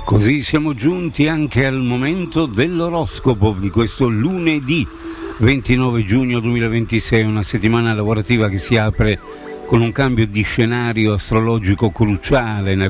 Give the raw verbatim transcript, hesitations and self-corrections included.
Così siamo giunti anche al momento dell'oroscopo di questo lunedì ventinove giugno duemilaventisei, una settimana lavorativa che si apre con un cambio di scenario astrologico cruciale nel